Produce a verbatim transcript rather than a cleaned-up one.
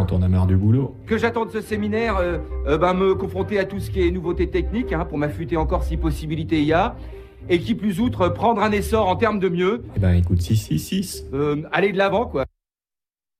quand on a marre du boulot. Que j'attende ce séminaire, euh, euh, ben, me confronter à tout ce qui est nouveauté technique, hein, pour m'affûter encore si possibilité y a. Et qui plus outre, prendre un essor en termes de mieux. Eh ben écoute, six six six. Euh, aller de l'avant, quoi.